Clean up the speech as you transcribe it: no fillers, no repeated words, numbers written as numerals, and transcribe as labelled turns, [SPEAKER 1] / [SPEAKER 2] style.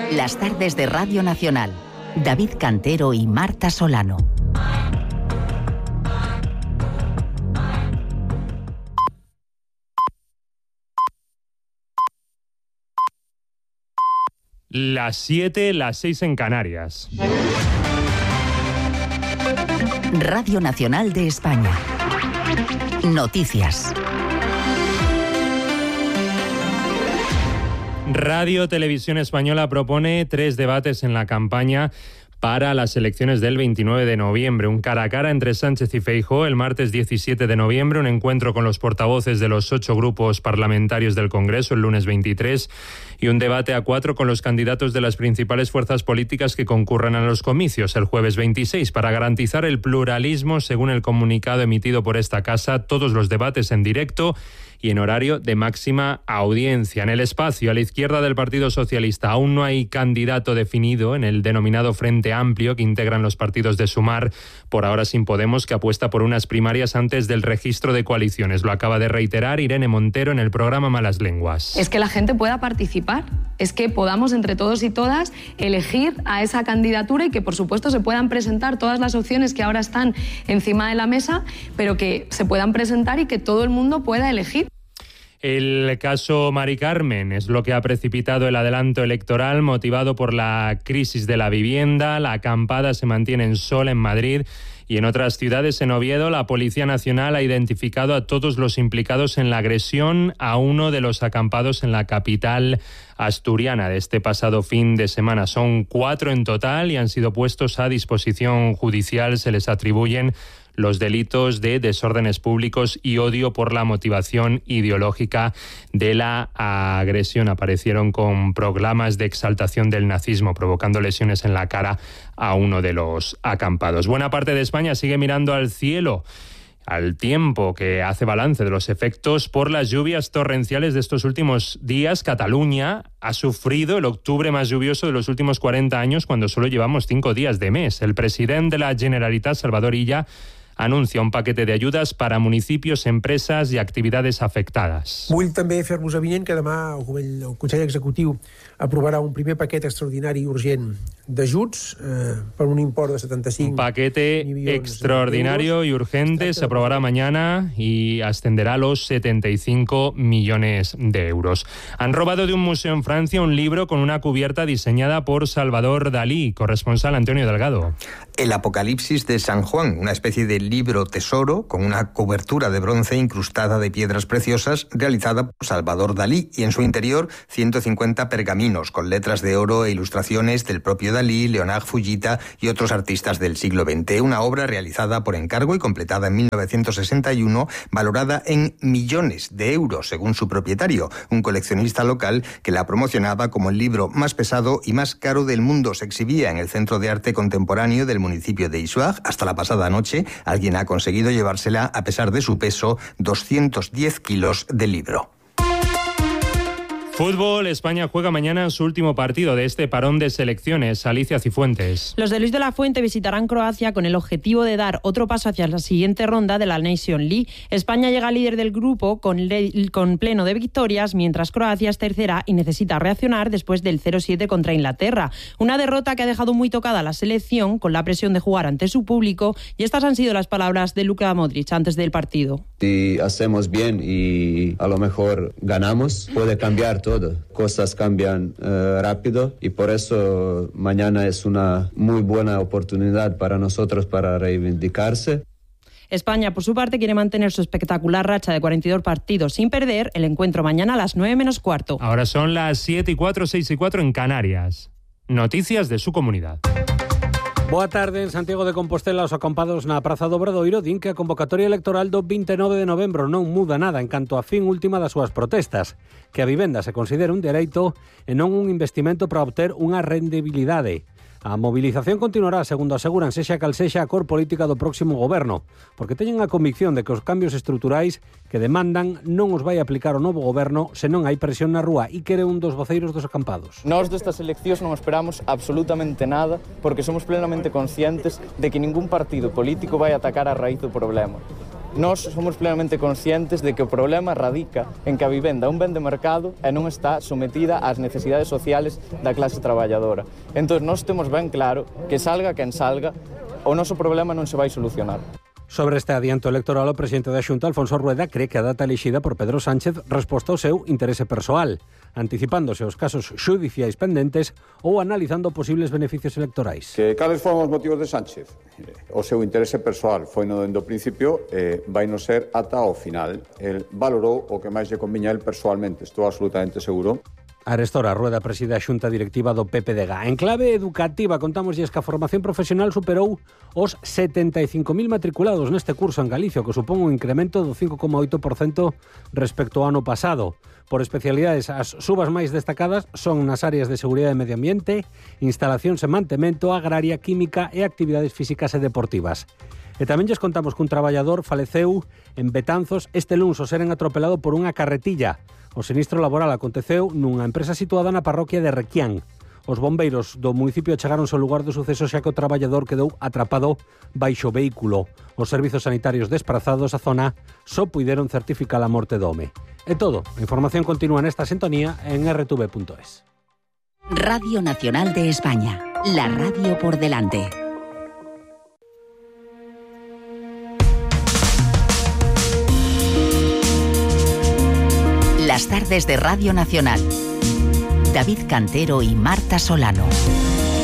[SPEAKER 1] Las tardes de Radio Nacional. David Cantero y Marta Solano.
[SPEAKER 2] Las 7, las 6 en Canarias.
[SPEAKER 1] Radio Nacional de España. Noticias.
[SPEAKER 2] Radio Televisión Española propone 3 debates en la campaña para las elecciones del 29 de noviembre. Un cara a cara entre Sánchez y Feijóo el martes 17 de noviembre, un encuentro con los portavoces de los 8 grupos parlamentarios del Congreso el lunes 23 y un debate a 4 con los candidatos de las principales fuerzas políticas que concurran a los comicios el jueves 26. Para garantizar el pluralismo, según el comunicado emitido por esta casa, todos los debates en directo y en horario de máxima audiencia. En el espacio, a la izquierda del Partido Socialista, aún no hay candidato definido en el denominado Frente Amplio que integran los partidos de Sumar, por ahora sin Podemos, que apuesta por unas primarias antes del registro de coaliciones. Lo acaba de reiterar Irene Montero en el programa Malas Lenguas.
[SPEAKER 3] Es que la gente pueda participar, es que podamos entre todos y todas elegir a esa candidatura y que por supuesto se puedan presentar todas las opciones que ahora están encima de la mesa, pero que se puedan presentar y que todo el mundo pueda elegir.
[SPEAKER 2] El caso Mari Carmen es lo que ha precipitado el adelanto electoral motivado por la crisis de la vivienda. La acampada se mantiene en Sol, en Madrid, y en otras ciudades. En Oviedo, la Policía Nacional ha identificado a todos los implicados en la agresión a uno de los acampados en la capital asturiana de este pasado fin de semana. Son 4 en total y han sido puestos a disposición judicial. Se les atribuyen los delitos de desórdenes públicos y odio por la motivación ideológica de la agresión. Aparecieron con proclamas de exaltación del nazismo, provocando lesiones en la cara a uno de los acampados. Buena parte de España sigue mirando al cielo, al tiempo, que hace balance de los efectos por las lluvias torrenciales de estos últimos días. Cataluña ha sufrido el octubre más lluvioso de los últimos 40 años, cuando solo llevamos 5 días de mes. El presidente de la Generalitat, Salvador Illa, anuncia un paquete de ayudas para municipios, empresas i activitats afectades.
[SPEAKER 4] Vull també fer-vos avinent que demà el Consell Executiu aprovarà un primer paquet extraordinari i urgent d'ajuts per un import de 75
[SPEAKER 2] Un paquete extraordinario y urgente se aprobará mañana y ascenderá a los 75 millones de euros. Han robado de un museo en Francia un libro con una cubierta diseñada por Salvador Dalí. Corresponsal Antonio Delgado.
[SPEAKER 5] El Apocalipsis de San Juan, una especie de libro tesoro con una cobertura de bronce incrustada de piedras preciosas realizada por Salvador Dalí, y en su interior 150 pergaminos con letras de oro e ilustraciones del propio Dalí, Leonard Fujita y otros artistas del siglo XX. Una obra realizada por encargo y completada en 1961, valorada en millones de euros según su propietario, un coleccionista local que la promocionaba como el libro más pesado y más caro del mundo. Se exhibía en el Centro de Arte Contemporáneo del municipio de Issoire. Hasta la pasada noche alguien ha conseguido llevársela a pesar de su peso, 210 kilos de libro.
[SPEAKER 2] Fútbol, España juega mañana su último partido de este parón de selecciones. Alicia Cifuentes.
[SPEAKER 6] Los de Luis de la Fuente visitarán Croacia con el objetivo de dar otro paso hacia la siguiente ronda de la Nation League. España llega líder del grupo con pleno de victorias, mientras Croacia es tercera y necesita reaccionar después del 0-7 contra Inglaterra. Una derrota que ha dejado muy tocada a la selección con la presión de jugar ante su público, y estas han sido las palabras de Luka Modric antes del partido.
[SPEAKER 7] Si hacemos bien y a lo mejor ganamos, puede cambiar todo. Cosas cambian rápido, y por eso mañana es una muy buena oportunidad para nosotros para reivindicarse.
[SPEAKER 6] España, por su parte, quiere mantener su espectacular racha de 42 partidos sin perder. El encuentro mañana a las 9:15.
[SPEAKER 2] Ahora son las 7:04, 6:04 en Canarias. Noticias de su comunidad.
[SPEAKER 8] Boa tarde. En Santiago de Compostela, os acampados na Praza do Obradoiro din que a convocatoria electoral do 29 de novembro non muda nada en canto a fin última das súas protestas, que a vivenda se considera un dereito e non un investimento para obter unha rendibilidade. A mobilización continuará, segundo aseguran, sexa cal sexa a cor política do próximo goberno, porque teñen a convicción de que os cambios estruturais que demandan non os vai aplicar o novo goberno se non hai presión na rúa, e quere un dos voceiros dos acampados.
[SPEAKER 9] Nós destas eleccións non esperamos absolutamente nada, porque somos plenamente conscientes de que ningún partido político vai atacar a raíz do problema. nós somos plenamente conscientes de que o problema radica en que a vivenda é un ben de mercado e non está sometida ás necesidades sociales da clase traballadora. Entón, nós temos ben claro que salga quen salga, o noso problema non se vai solucionar.
[SPEAKER 8] Sobre este adianto electoral, o presidente da Xunta, Alfonso Rueda, cree que a data elixida por Pedro Sánchez resposta ao seu interese persoal, anticipándose aos casos xudiciais pendentes ou analizando posibles beneficios electorais.
[SPEAKER 10] Que cales foron os motivos de Sánchez? O seu interese persoal foi no dende o principio e vai no ser ata o final. El valorou o que máis lle conviña a el persoalmente, estou absolutamente seguro.
[SPEAKER 8] Arestora Rueda preside a Xunta Directiva do PPDG. En clave educativa, contámoslles que a formación profesional superou os 75.000 matriculados neste curso en Galicia, que supón un incremento do 5,8% respecto ao ano pasado. Por especialidades, as subas máis destacadas son nas áreas de seguridade e medio ambiente, instalacións e mantemento, agraria, química e actividades físicas e deportivas. E tamén lles contamos que un traballador faleceu en Betanzos este luns ao seren atropelado por unha carretilla. O sinistro laboral aconteceu nunha empresa situada na parroquia de Requián. Os bombeiros do municipio chegáronse ao lugar do suceso xa que o traballador quedou atrapado baixo vehículo. Os servizos sanitarios desprazados á zona só puideron certificar a morte do home. É todo. A información continúa nesta sintonía en rtv.es.
[SPEAKER 1] Radio Nacional de España. La radio por delante. Las tardes de Radio Nacional. David Cantero y Marta Solano.